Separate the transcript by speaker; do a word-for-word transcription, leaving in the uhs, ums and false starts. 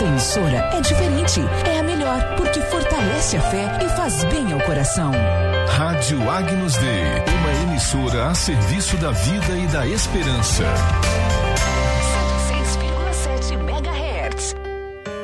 Speaker 1: Nossa emissora é diferente, é a melhor, porque fortalece a fé e faz bem ao coração.
Speaker 2: Rádio Agnus Dei, uma emissora a serviço da vida e da esperança.